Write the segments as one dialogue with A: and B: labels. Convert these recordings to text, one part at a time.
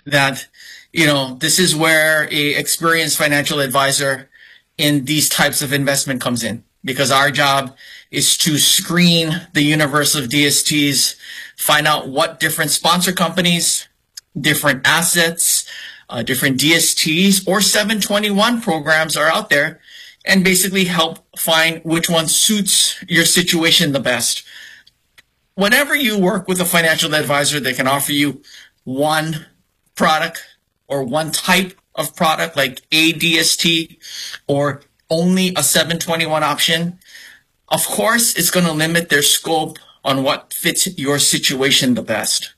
A: that, this is where a experienced financial advisor in these types of investment comes in, because our job is to screen the universe of DSTs, find out what different sponsor companies, different assets, different DSTs or 721 programs are out there, and basically help find which one suits your situation the best. Whenever you work with a financial advisor, they can offer you one product or one type of product like a DST or only a 721 option. Of course, it's going to limit their scope on what fits your situation the best.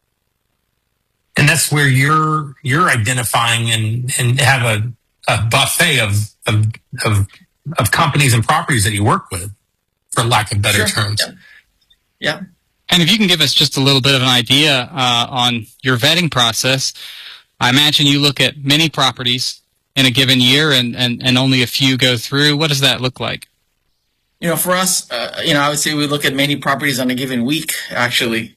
B: And that's where you're identifying and have a buffet of companies and properties that you work with, for lack of better terms.
A: Yeah.
C: And if you can give us just a little bit of an idea on your vetting process, I imagine you look at many properties in a given year and only a few go through. What does that look like?
A: For us, I would say we look at many properties on a given week, actually,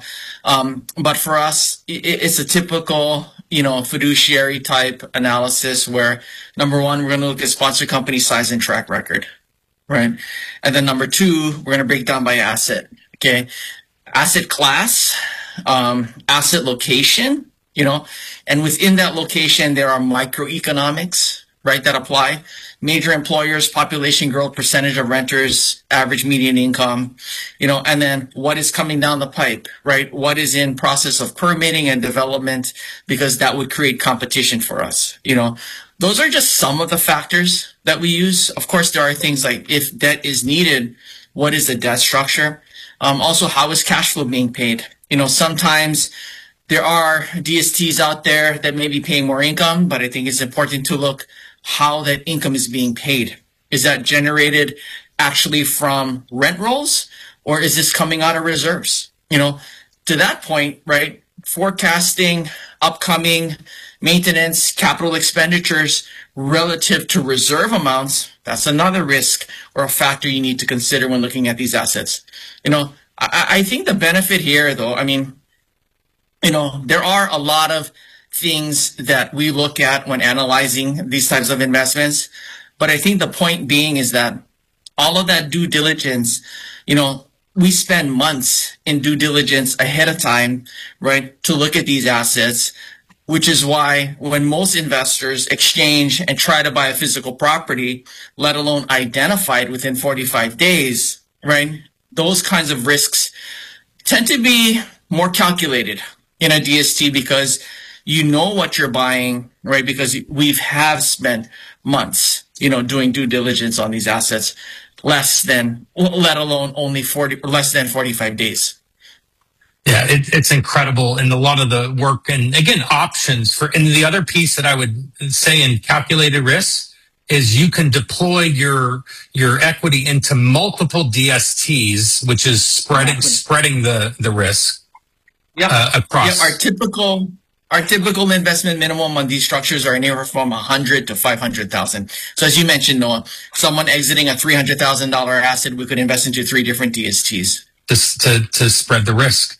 A: but for us, it's a typical, fiduciary type analysis where, number one, we're going to look at sponsor company size and track record, right? And then number two, we're going to break down by asset, okay? Asset class, asset location, and within that location, there are microeconomics, right, that apply. Major employers, population growth, percentage of renters, average median income, and then what is coming down the pipe, right? What is in process of permitting and development, because that would create competition for us. Those are just some of the factors that we use. Of course, there are things like if debt is needed, what is the debt structure? Also, how is cash flow being paid? Sometimes there are DSTs out there that may be paying more income, but I think it's important to look how that income is being paid. Is that generated actually from rent rolls, or is this coming out of reserves? To that point, right, forecasting upcoming maintenance, capital expenditures relative to reserve amounts, that's another risk or a factor you need to consider when looking at these assets. I think the benefit here, though, there are a lot of things that we look at when analyzing these types of investments. But I think the point being is that all of that due diligence, we spend months in due diligence ahead of time, right, to look at these assets, which is why when most investors exchange and try to buy a physical property, let alone identify it within 45 days, right, those kinds of risks tend to be more calculated in a DST because you know what you're buying, right? Because have spent months, doing due diligence on these assets, let alone only less than 45 days.
B: Yeah, it's incredible. And a lot of the work and again, options and the other piece that I would say in calculated risks is you can deploy your equity into multiple DSTs, which is spreading the risk across.
A: Yeah, our typical investment minimum on these structures are anywhere from 100 to 500,000. So as you mentioned, Noah, someone exiting a $300,000 asset, we could invest into 3 different DSTs
B: to spread the risk.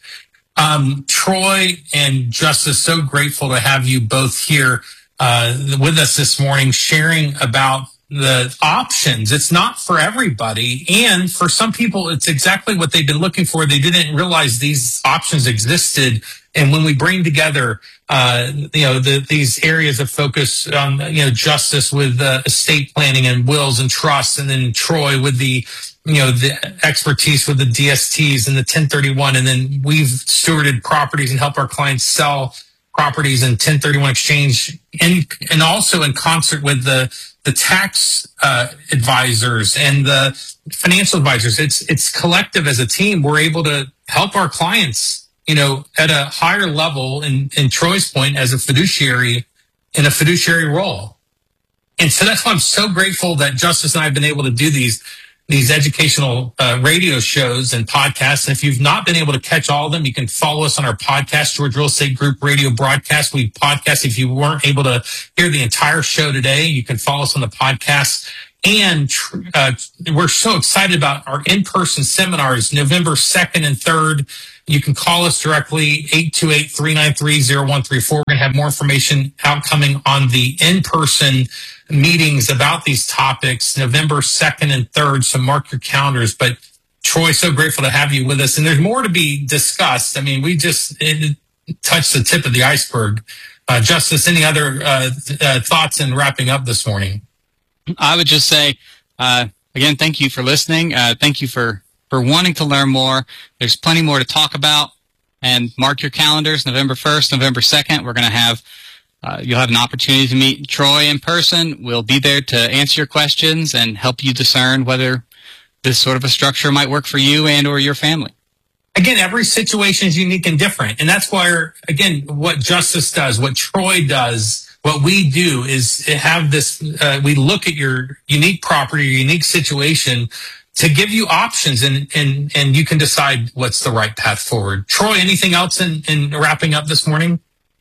B: Troy and Justice, so grateful to have you both here with us this morning, sharing about the options. It's not for everybody, and for some people, it's exactly what they've been looking for. They didn't realize these options existed. And when we bring together, these areas of focus on, Justice with estate planning and wills and trusts, and then Troy with the expertise with the DSTs and the 1031, and then we've stewarded properties and helped our clients sell properties in 1031 exchange, and also in concert with the tax advisors and the financial advisors. It's collective as a team. We're able to help our clients, at a higher level, in Troy's point, as a fiduciary, in a fiduciary role. And so that's why I'm so grateful that Justice and I have been able to do these educational radio shows and podcasts. And if you've not been able to catch all of them, you can follow us on our podcast, George Real Estate Group Radio Broadcast. We podcast. If you weren't able to hear the entire show today, you can follow us on the podcast. And we're so excited about our in-person seminars, November 2nd and 3rd. You can call us directly, 828-393-0134. We're going to have more information outcoming on the in-person meetings about these topics, November 2nd and 3rd, so mark your calendars. But Troy, so grateful to have you with us. And there's more to be discussed. I mean, it touched the tip of the iceberg. Justice, any other thoughts in wrapping up this morning?
C: I would just say, again, thank you for listening. Thank you for wanting to learn more. There's plenty more to talk about. And mark your calendars, November 1st, November 2nd. We're going to have, you'll have an opportunity to meet Troy in person. We'll be there to answer your questions and help you discern whether this sort of a structure might work for you and or your family.
B: Again, every situation is unique and different. And that's why, again, what Justice does, what Troy does, what we do is have this, we look at your unique property, your unique situation to give you options and you can decide what's the right path forward. Troy, anything else in wrapping up this morning?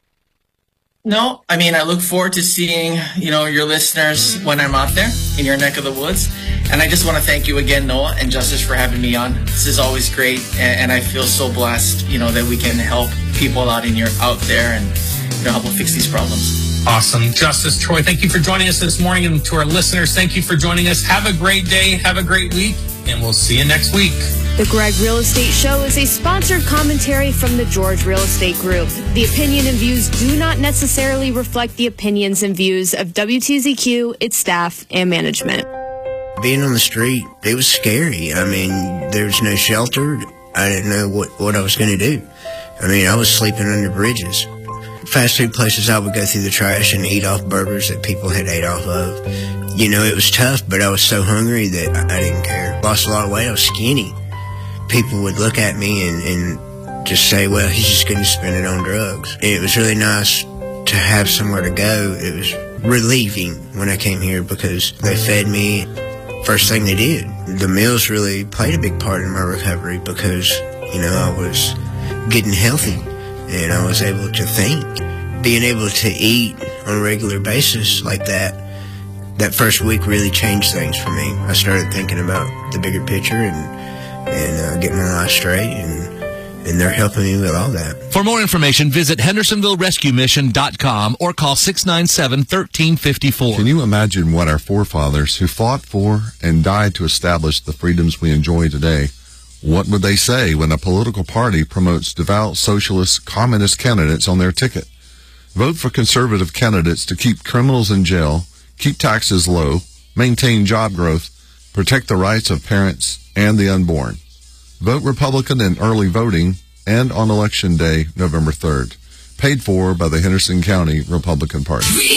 A: No, I mean, I look forward to seeing, your listeners when I'm out there in your neck of the woods. And I just want to thank you again, Noah and Justice, for having me on. This is always great. And I feel so blessed, that we can help people out there and, help them fix these problems.
B: Awesome. Justice, Troy, thank you for joining us this morning. And to our listeners, thank you for joining us. Have a great day. Have a great week. And we'll see you next week.
D: The Greg Real Estate Show is a sponsored commentary from the George Real Estate Group. The opinion and views do not necessarily reflect the opinions and views of WTZQ, its staff, and management.
E: Being on the street, it was scary. I mean, there was no shelter. I didn't know what I was going to do. I mean, I was sleeping under bridges. Fast food places, I would go through the trash and eat off burgers that people had ate off of. It was tough, but I was so hungry that I didn't care. Lost a lot of weight. I was skinny. People would look at me and just say, well, he's just going to spend it on drugs. It was really nice to have somewhere to go. It was relieving when I came here because they fed me. First thing they did. The meals really played a big part in my recovery because, I was getting healthy and I was able to think. Being able to eat on a regular basis like that first week really changed things for me. I started thinking about the bigger picture and getting my life straight, and they're helping me with all that.
F: For more information, visit HendersonvilleRescueMission.com or call 697-1354.
G: Can you imagine what our forefathers who fought for and died to establish the freedoms we enjoy today, what would they say when a political party promotes devout socialist, communist candidates on their ticket? Vote for conservative candidates to keep criminals in jail, keep taxes low, maintain job growth, protect the rights of parents and the unborn. Vote Republican in early voting and on Election Day, November 3rd. Paid for by the Henderson County Republican Party.